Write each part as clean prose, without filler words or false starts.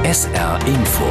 SR Info.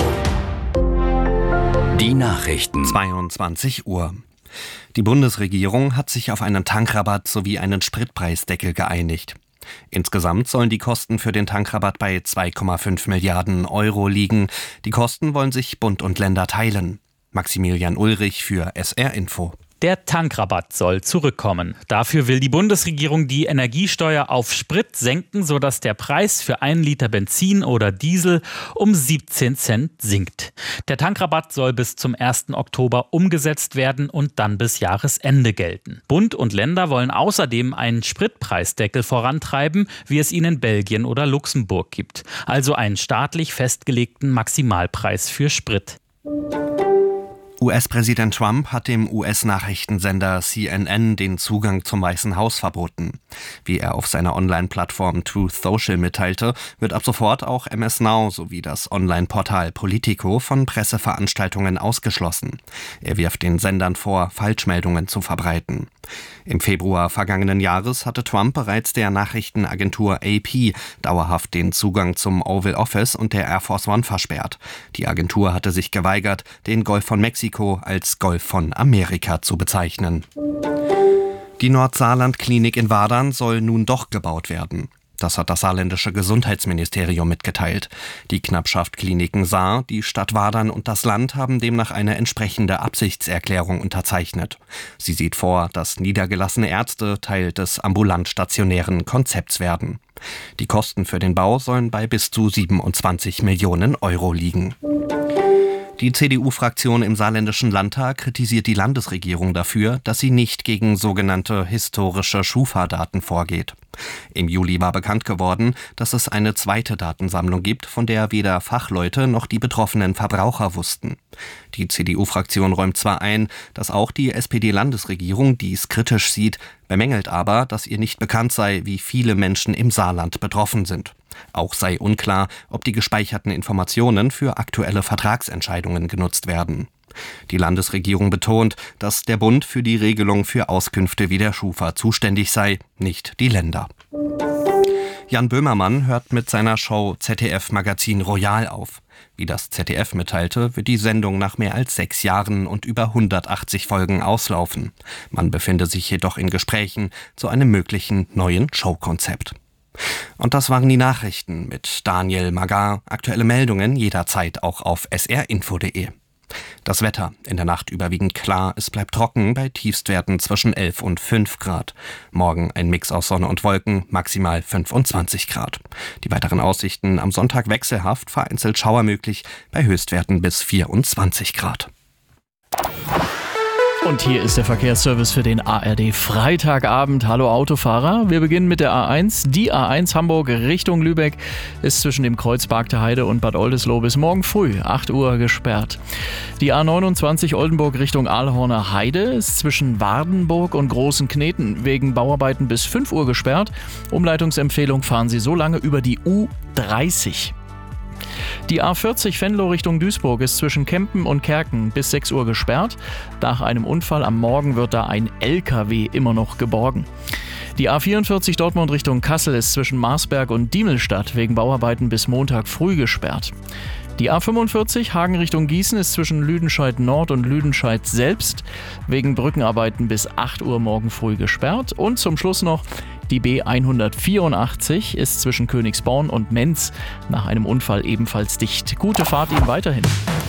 Die Nachrichten. 22 Uhr. Die Bundesregierung hat sich auf einen Tankrabatt sowie einen Spritpreisdeckel geeinigt. Insgesamt sollen die Kosten für den Tankrabatt bei 2,5 Milliarden Euro liegen. Die Kosten wollen sich Bund und Länder teilen. Maximilian Ulrich für SR Info. Der Tankrabatt soll zurückkommen. Dafür will die Bundesregierung die Energiesteuer auf Sprit senken, sodass der Preis für 1 Liter Benzin oder Diesel um 17 Cent sinkt. Der Tankrabatt soll bis zum 1. Oktober umgesetzt werden und dann bis Jahresende gelten. Bund und Länder wollen außerdem einen Spritpreisdeckel vorantreiben, wie es ihn in Belgien oder Luxemburg gibt. Also einen staatlich festgelegten Maximalpreis für Sprit. US-Präsident Trump hat dem US-Nachrichtensender CNN den Zugang zum Weißen Haus verboten. Wie er auf seiner Online-Plattform Truth Social mitteilte, wird ab sofort auch MS Now sowie das Online-Portal Politico von Presseveranstaltungen ausgeschlossen. Er wirft den Sendern vor, Falschmeldungen zu verbreiten. Im Februar vergangenen Jahres hatte Trump bereits der Nachrichtenagentur AP dauerhaft den Zugang zum Oval Office und der Air Force One versperrt. Die Agentur hatte sich geweigert, den Golf von Mexiko als Golf von Amerika zu bezeichnen. Die Nordsaarland-Klinik in Wadern soll nun doch gebaut werden. Das hat das saarländische Gesundheitsministerium mitgeteilt. Die Knappschaft Kliniken Saar, die Stadt Wadern und das Land haben demnach eine entsprechende Absichtserklärung unterzeichnet. Sie sieht vor, dass niedergelassene Ärzte Teil des ambulant-stationären Konzepts werden. Die Kosten für den Bau sollen bei bis zu 27 Millionen Euro liegen. Die CDU-Fraktion im saarländischen Landtag kritisiert die Landesregierung dafür, dass sie nicht gegen sogenannte historische Schufa-Daten vorgeht. Im Juli war bekannt geworden, dass es eine zweite Datensammlung gibt, von der weder Fachleute noch die betroffenen Verbraucher wussten. Die CDU-Fraktion räumt zwar ein, dass auch die SPD-Landesregierung dies kritisch sieht, bemängelt aber, dass ihr nicht bekannt sei, wie viele Menschen im Saarland betroffen sind. Auch sei unklar, ob die gespeicherten Informationen für aktuelle Vertragsentscheidungen genutzt werden. Die Landesregierung betont, dass der Bund für die Regelung für Auskünfte wie der Schufa zuständig sei, nicht die Länder. Jan Böhmermann hört mit seiner Show ZDF Magazin Royal auf. Wie das ZDF mitteilte, wird die Sendung nach mehr als 6 Jahren und über 180 Folgen auslaufen. Man befinde sich jedoch in Gesprächen zu einem möglichen neuen Showkonzept. Und das waren die Nachrichten mit Daniel Magar. Aktuelle Meldungen jederzeit auch auf srinfo.de. Das Wetter: in der Nacht überwiegend klar, es bleibt trocken bei Tiefstwerten zwischen 11 und 5 Grad. Morgen ein Mix aus Sonne und Wolken, maximal 25 Grad. Die weiteren Aussichten: am Sonntag wechselhaft, vereinzelt Schauer möglich, bei Höchstwerten bis 24 Grad. Und hier ist der Verkehrsservice für den ARD Freitagabend. Hallo Autofahrer, wir beginnen mit der A1. Die A1 Hamburg Richtung Lübeck ist zwischen dem Kreuz Bargter Heide und Bad Oldesloe bis morgen früh 8 Uhr gesperrt. Die A29 Oldenburg Richtung Aalhorner Heide ist zwischen Wardenburg und Großen Kneten wegen Bauarbeiten bis 5 Uhr gesperrt. Umleitungsempfehlung: fahren Sie so lange über die U30. Die A40 Venlo Richtung Duisburg ist zwischen Kempen und Kerken bis 6 Uhr gesperrt. Nach einem Unfall am Morgen wird da ein LKW immer noch geborgen. Die A44 Dortmund Richtung Kassel ist zwischen Marsberg und Diemelstadt wegen Bauarbeiten bis Montag früh gesperrt. Die A45 Hagen Richtung Gießen ist zwischen Lüdenscheid Nord und Lüdenscheid selbst wegen Brückenarbeiten bis 8 Uhr morgen früh gesperrt. Und zum Schluss noch: die B184 ist zwischen Königsborn und Menz nach einem Unfall ebenfalls dicht. Gute Fahrt Ihnen weiterhin.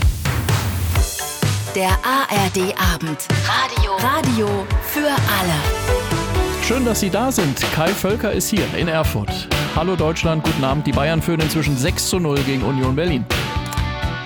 Der ARD Abend. Radio für alle. Schön, dass Sie da sind. Kai Völker ist hier in Erfurt. Hallo Deutschland, guten Abend. Die Bayern führen inzwischen 6:0 gegen Union Berlin.